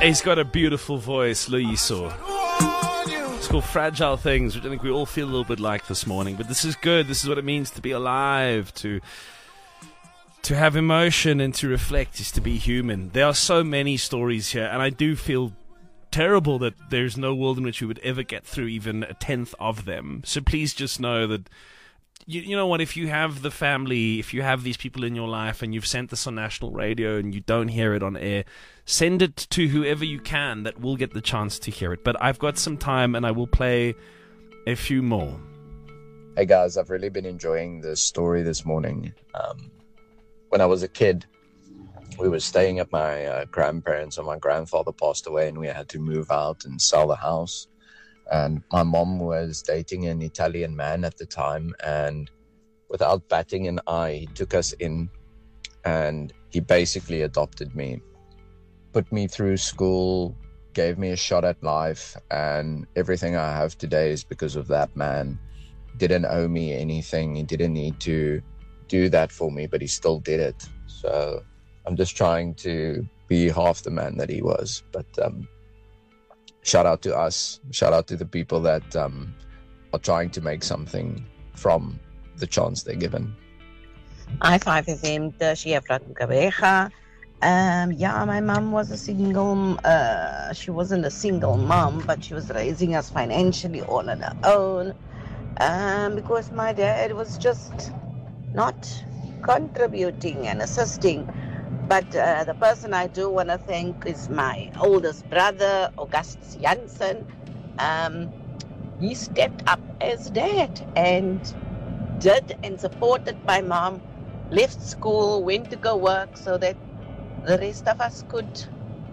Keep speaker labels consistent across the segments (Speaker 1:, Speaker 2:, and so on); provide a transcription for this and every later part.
Speaker 1: He's got a beautiful voice, Loyiso. It's called Fragile Things, which I think we all feel a little bit like this morning. But this is good. This is what it means to be alive, to have emotion and to reflect, is to be human. There are so many stories here, and I do feel terrible that there's no world in which we would ever get through even a tenth of them. So please just know that, you know what, if you have the family, if you have these people in your life and you've sent this on national radio and you don't hear it on air, send it to whoever you can that will get the chance to hear it. But I've got some time and I will play a few more.
Speaker 2: Hey guys, I've really been enjoying this story this morning. When I was a kid, we were staying at my grandparents, and my grandfather passed away and we had to move out and sell the house. And my mom was dating an Italian man at the time, and without batting an eye, he took us in and he basically adopted me, put me through school, gave me a shot at life, and everything I have today is because of that man. Didn't owe me anything. He didn't need to do that for me, but he still did it. So I'm just trying to be half the man that he was. But shout out to us. Shout out to the people that are trying to make something from the chance they're given.
Speaker 3: I5FM, Tertia Francabeja. Yeah, my mom was a single, she wasn't a single mom, but she was raising us financially all on her own. Because my dad was just not contributing and assisting. But the person I do want to thank is my oldest brother, Augustus Janssen. He stepped up as dad and did and supported my mom, left school, went to go work so that the rest of us could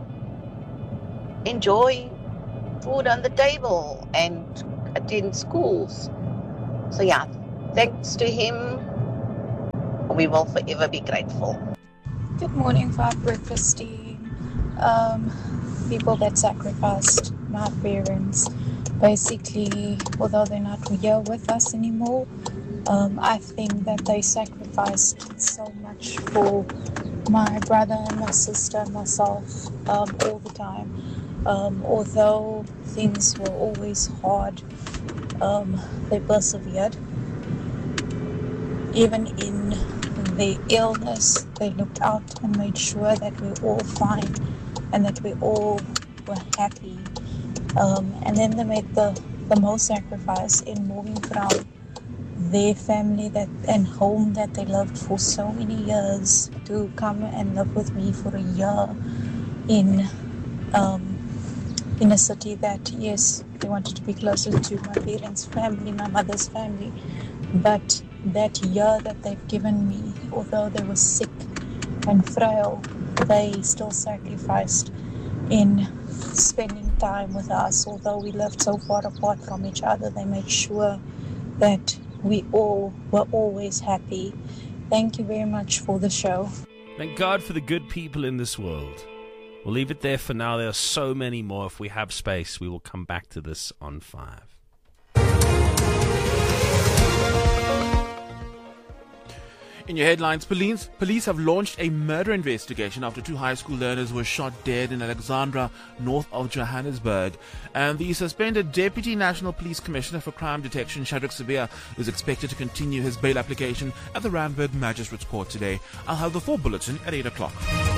Speaker 3: enjoy food on the table and attend schools. So yeah, thanks to him, we will forever be grateful.
Speaker 4: Good morning, Five Breakfast team. People that sacrificed my parents, basically, although they're not here with us anymore, I think that they sacrificed so much for my brother and my sister and myself all the time. Although things were always hard, they persevered. Even in their illness, they looked out and made sure that we were all fine and that we all were happy. And then they made the most sacrifice in moving from their family and home that they loved for so many years to come and live with me for a year in a city that, yes, they wanted to be closer to my parents' family, my mother's family, but that year that they've given me, although they were sick and frail, they still sacrificed in spending time with us. Although we lived so far apart from each other, they made sure that we all were always happy. Thank you very much for the show.
Speaker 1: Thank God for the good people in this world. We'll leave it there for now. There are so many more. If we have space, we will come back to this on 5.
Speaker 5: In your headlines, police have launched a murder investigation after 2 high school learners were shot dead in Alexandra, north of Johannesburg. And the suspended Deputy National Police Commissioner for Crime Detection, Shadrack Sibiya, is expected to continue his bail application at the Randburg Magistrates Court today. I'll have the full bulletin at 8 o'clock.